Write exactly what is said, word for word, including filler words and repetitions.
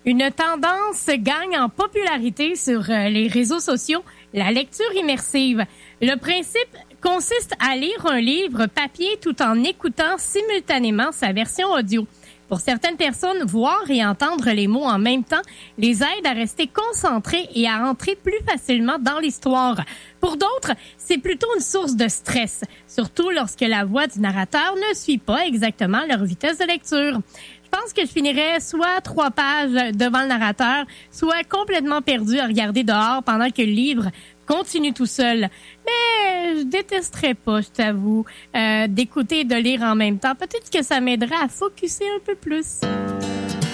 Une tendance gagne en popularité sur euh, les réseaux sociaux, la lecture immersive. Le principe consiste à lire un livre papier tout en écoutant simultanément sa version audio. Pour certaines personnes, voir et entendre les mots en même temps les aide à rester concentrés et à entrer plus facilement dans l'histoire. Pour d'autres, c'est plutôt une source de stress, surtout lorsque la voix du narrateur ne suit pas exactement leur vitesse de lecture. Je pense que je finirais soit trois pages devant le narrateur, soit complètement perdu à regarder dehors pendant que le livre continue tout seul. Mais je détesterais pas, je t'avoue, euh, d'écouter et de lire en même temps. Peut-être que ça m'aiderait à focusser un peu plus.